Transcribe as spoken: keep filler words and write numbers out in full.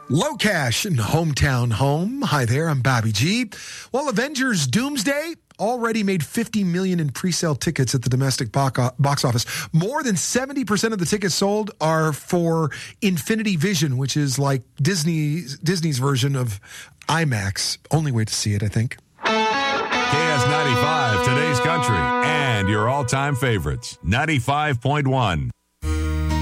Low Cash and Hometown Home. Hi there, I'm Bobby G. Well, Avengers Doomsday already made fifty million dollars in pre-sale tickets at the domestic box office. More than seventy percent of the tickets sold are for Infinity Vision, which is like Disney's, Disney's version of IMAX. Only way to see it, I think. K S ninety-five, today's country, and your all-time favorites. ninety-five point one.